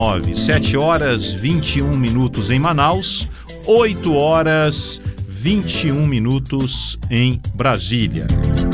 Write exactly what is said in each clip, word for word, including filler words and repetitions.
sete horas vinte e um minutos em Manaus, oito horas vinte e um minutos em Brasília.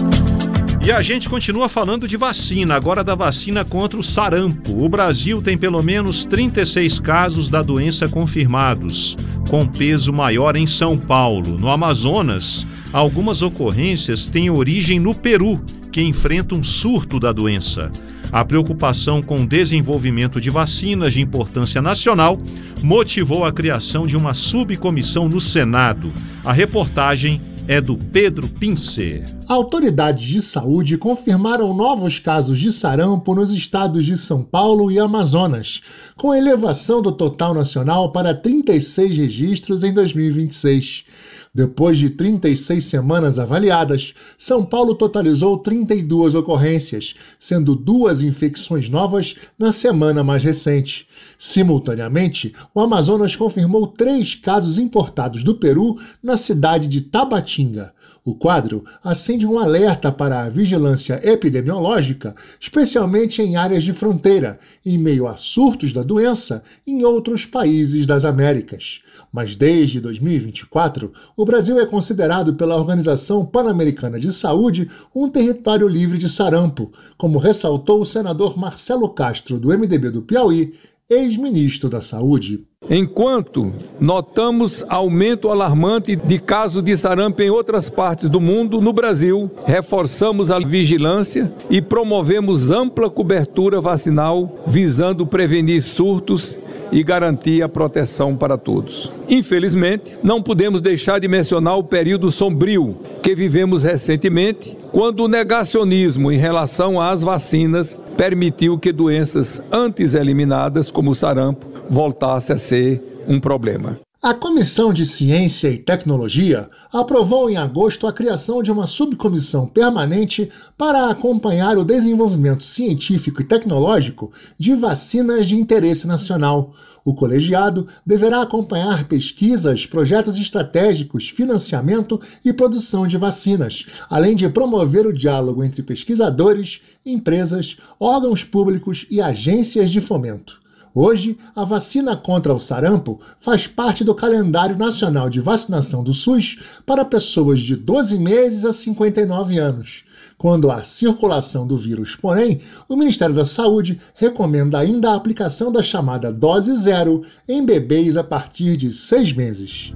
E a gente continua falando de vacina, agora da vacina contra o sarampo. O Brasil tem pelo menos trinta e seis casos da doença confirmados, com peso maior em São Paulo. No Amazonas, algumas ocorrências têm origem no Peru, que enfrenta um surto da doença. A preocupação com o desenvolvimento de vacinas de importância nacional motivou a criação de uma subcomissão no Senado. A reportagem é do Pedro Pincer. Autoridades de saúde confirmaram novos casos de sarampo nos estados de São Paulo e Amazonas, com elevação do total nacional para trinta e seis registros em dois mil e vinte e seis. Depois de trinta e seis semanas avaliadas, São Paulo totalizou trinta e duas ocorrências, sendo duas infecções novas na semana mais recente. Simultaneamente, o Amazonas confirmou três casos importados do Peru na cidade de Tabatinga. O quadro acende um alerta para a vigilância epidemiológica, especialmente em áreas de fronteira, em meio a surtos da doença em outros países das Américas. Mas desde dois mil e vinte e quatro, o Brasil é considerado pela Organização Pan-Americana de Saúde um território livre de sarampo, como ressaltou o senador Marcelo Castro, do M D B do Piauí, ex-ministro da Saúde. Enquanto notamos aumento alarmante de casos de sarampo em outras partes do mundo, no Brasil, reforçamos a vigilância e promovemos ampla cobertura vacinal, visando prevenir surtos e garantir a proteção para todos. Infelizmente, não podemos deixar de mencionar o período sombrio que vivemos recentemente, quando o negacionismo em relação às vacinas permitiu que doenças antes eliminadas, como o sarampo, voltasse a ser um problema. A Comissão de Ciência e Tecnologia aprovou em agosto a criação de uma subcomissão permanente para acompanhar o desenvolvimento científico e tecnológico de vacinas de interesse nacional. O colegiado deverá acompanhar pesquisas, projetos estratégicos, financiamento e produção de vacinas, além de promover o diálogo entre pesquisadores, empresas, órgãos públicos e agências de fomento. Hoje, a vacina contra o sarampo faz parte do calendário nacional de vacinação do SUS para pessoas de doze meses a cinquenta e nove anos. Quando há circulação do vírus, porém, o Ministério da Saúde recomenda ainda a aplicação da chamada dose zero em bebês a partir de seis meses.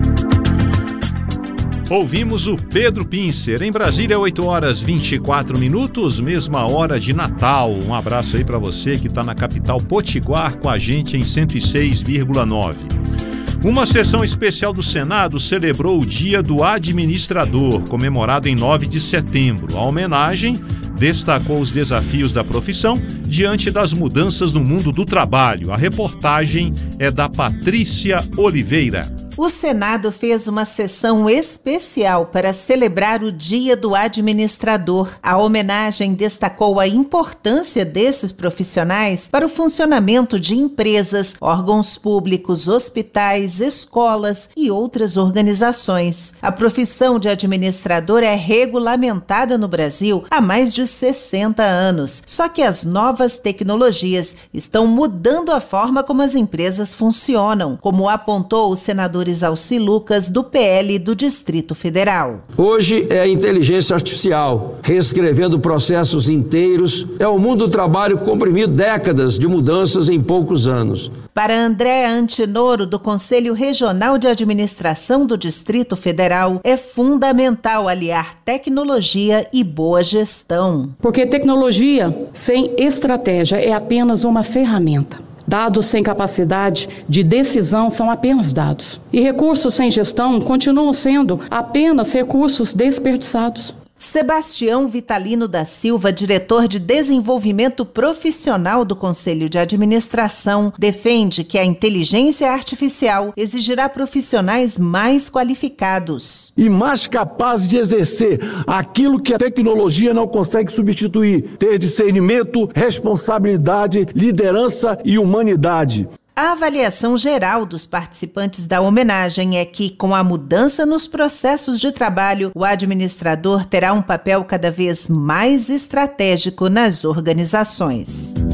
Ouvimos o Pedro Pincer. Em Brasília, oito horas e vinte e quatro minutos, mesma hora de Natal. Um abraço aí para você que está na capital Potiguar com a gente em cento e seis vírgula nove. Uma sessão especial do Senado celebrou o Dia do Administrador, comemorado em nove de setembro. A homenagem destacou os desafios da profissão diante das mudanças no mundo do trabalho. A reportagem é da Patrícia Oliveira. O Senado fez uma sessão especial para celebrar o Dia do Administrador. A homenagem destacou a importância desses profissionais para o funcionamento de empresas, órgãos públicos, hospitais, escolas e outras organizações. A profissão de administrador é regulamentada no Brasil há mais de sessenta anos. Só que as novas tecnologias estão mudando a forma como as empresas funcionam, como apontou o senador Alci Lucas, do P L do Distrito Federal. Hoje é a inteligência artificial, reescrevendo processos inteiros. É o mundo do trabalho comprimido décadas de mudanças em poucos anos. Para André Antinoro, do Conselho Regional de Administração do Distrito Federal, é fundamental aliar tecnologia e boa gestão. Porque tecnologia sem estratégia é apenas uma ferramenta. Dados sem capacidade de decisão são apenas dados. E recursos sem gestão continuam sendo apenas recursos desperdiçados. Sebastião Vitalino da Silva, diretor de desenvolvimento profissional do Conselho de Administração, defende que a inteligência artificial exigirá profissionais mais qualificados. E mais capazes de exercer aquilo que a tecnologia não consegue substituir: ter discernimento, responsabilidade, liderança e humanidade. A avaliação geral dos participantes da homenagem é que, com a mudança nos processos de trabalho, o administrador terá um papel cada vez mais estratégico nas organizações.